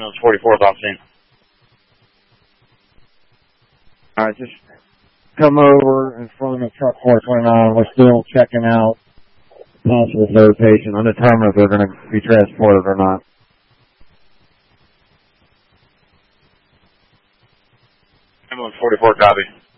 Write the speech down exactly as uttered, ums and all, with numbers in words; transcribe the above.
ambulance forty-four is off scene. Alright, just come over in front of truck four twenty-nine. We're still checking out possible third patient, undetermined if they're going to be transported or not. Ambulance forty-four, copy.